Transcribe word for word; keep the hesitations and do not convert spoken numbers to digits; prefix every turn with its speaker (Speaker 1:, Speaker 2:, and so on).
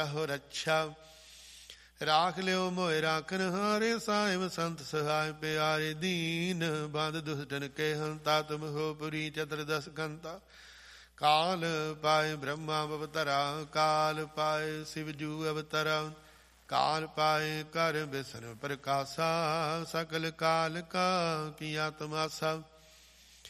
Speaker 1: ਹੋ ਰੱਛਾ। ਰਾਖ ਲਿਓ ਮੋਇ ਰਾਖਨ ਹਾਰੇ, ਸਾਹਿਬ ਸੰਤ ਸਹਾਇ ਪਿਆਰੇ ਦੀਨ। ਬੰਦ ਦੁਸ਼ਟਨ ਕੇ ਹੰਤਾ, ਤੁਮ ਹੋ ਪੁਰੀ ਚਤੁਰਦਸ ਕੰਤਾ। ਕਾਲ ਪਾਏ ਬ੍ਰਹਮਾ ਅਵਤਰਾ, ਕਾਲ ਪਾਏ ਸ਼ਿਵ ਜੂ ਅਵਤਰਾ। ਕਾਲ ਪਾਏ ਕਰ ਬਿਸਨ ਪ੍ਰਕਾਸ਼ਾ, ਸਕਲ ਕਾਲ ਕਾ ਕੀਆ ਤਮਾਸਾ।